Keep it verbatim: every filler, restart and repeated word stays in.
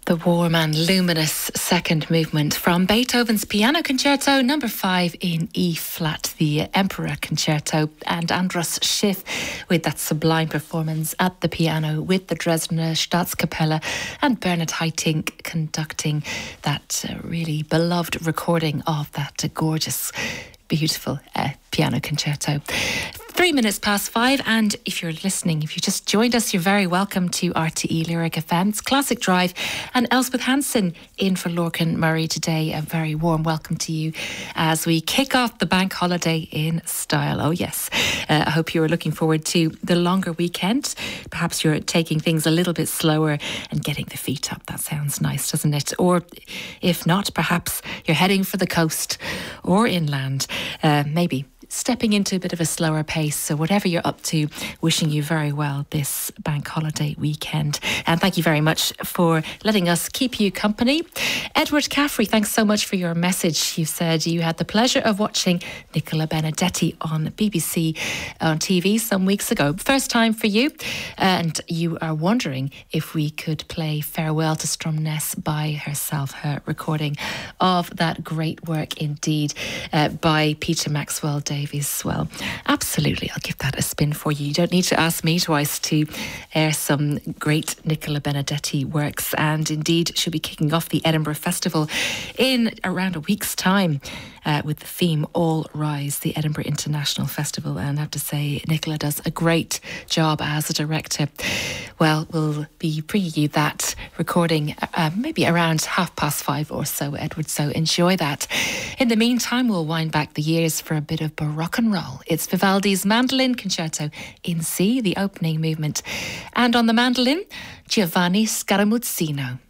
The warm and luminous second movement from Beethoven's Piano Concerto number five in E-flat, the Emperor Concerto, and Andras Schiff with that sublime performance at the piano with the Dresdner Staatskapelle, and Bernhard Haitink conducting that uh, really beloved recording of that uh, gorgeous, beautiful uh, piano concerto. Three minutes past five, and if you're listening, if you just joined us, you're very welcome to R T E Lyric F M's Classic Drive, and Elspeth Hansen in for Lorcan Murray today. A very warm welcome to you as we kick off the bank holiday in style. Oh yes, uh, I hope you're looking forward to the longer weekend. Perhaps you're taking things a little bit slower and getting the feet up. That sounds nice, doesn't it? Or if not, perhaps you're heading for the coast or inland, uh, maybe stepping into a bit of a slower pace. So whatever you're up to, wishing you very well this bank holiday weekend. And thank you very much for letting us keep you company. Edward Caffrey, thanks so much for your message. You said you had the pleasure of watching Nicola Benedetti on B B C on T V some weeks ago. First time for you. And you are wondering if we could play Farewell to Stromness by herself, her recording of that great work indeed uh, by Peter Maxwell Davies. Well, absolutely, I'll give that a spin for you. You don't need to ask me twice to air some great Nicola Benedetti works, and indeed she'll be kicking off the Edinburgh Festival in around a week's time uh, with the theme All Rise, the Edinburgh International Festival. And I have to say, Nicola does a great job as a director. Well, we'll be bringing you that recording uh, maybe around half past five or so, Edward, so enjoy that. In the meantime, we'll wind back the years for a bit of rock and roll. It's Vivaldi's Mandolin Concerto in C, the opening movement. And on the mandolin, Giovanni Scaramuzzino.